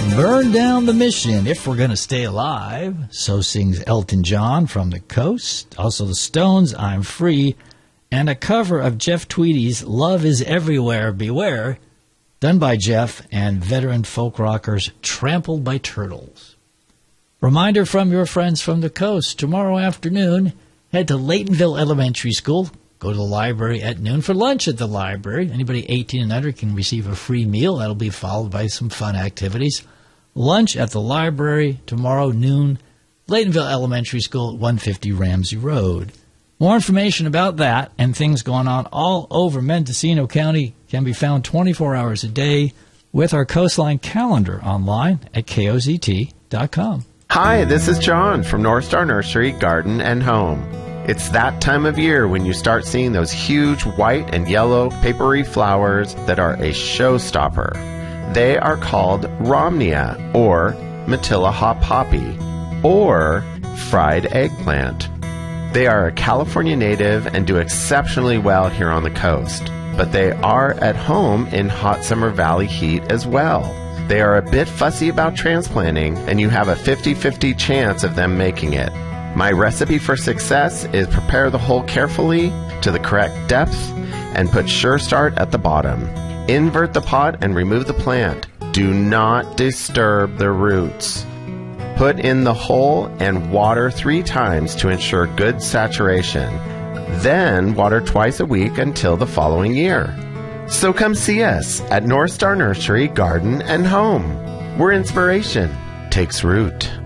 Burn down the mission if we're going to stay alive. So sings Elton John from the Coast. Also the Stones, I'm Free. And a cover of Jeff Tweedy's Love is Everywhere, Beware, done by Jeff and veteran folk rockers Trampled by Turtles. Reminder from your friends from the Coast. Tomorrow afternoon, head to Laytonville Elementary School. Go to the library at noon for lunch at the library. Anybody 18 and under can receive a free meal. That'll be followed by some fun activities. Lunch at the library tomorrow noon, Laytonville Elementary School at 150 Ramsey Road. More information about that and things going on all over Mendocino County can be found 24 hours a day with our Coastline calendar online at kozt.com. Hi, this is John from North Star Nursery, Garden and Home. It's that time of year when you start seeing those huge white and yellow papery flowers that are a showstopper. They are called Romnia, or Matilla hop poppy, or fried eggplant. They are a California native and do exceptionally well here on the coast, but they are at home in hot summer valley heat as well. They are a bit fussy about transplanting, and you have a 50-50 chance of them making it. My recipe for success is prepare the hole carefully to the correct depth and put Sure Start at the bottom. Invert the pot and remove the plant. Do not disturb the roots. Put in the hole and water 3 times to ensure good saturation. Then water twice a week until the following year. So come see us at North Star Nursery, Garden and Home, where inspiration takes root.